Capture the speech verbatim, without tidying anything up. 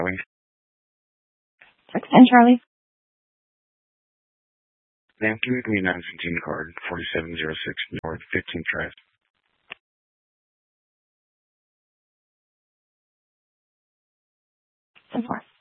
six ten Charlie. Ma'am, can you give me a nine fifteen card, forty-seven oh six North fifteenth Drive? ten four.